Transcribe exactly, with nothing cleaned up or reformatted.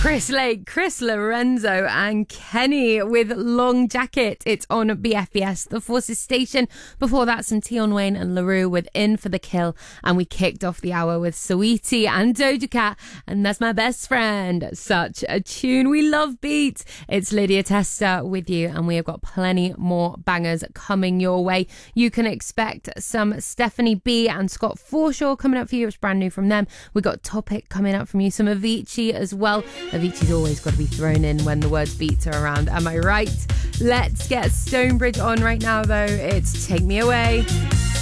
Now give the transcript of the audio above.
Chris Lake, Chris Lorenzo and Kenny with Long Jacket. It's on B F B S, The Forces Station. Before that, some Tion Wayne and LaRue with In for the Kill. And we kicked off the hour with Saweetie and Doja Cat. And That's My Best Friend. Such a tune. We love beats. It's Lydia Testa with you. And we have got plenty more bangers coming your way. You can expect some Stephanie B and Scott Forshaw coming up for you. It's brand new from them. We got Topic coming up from you. Some Avicii as well. Avicii's always got to be thrown in when the words beats are around. Am I right? Let's get Stonebridge on right now, though. It's Take Me Away.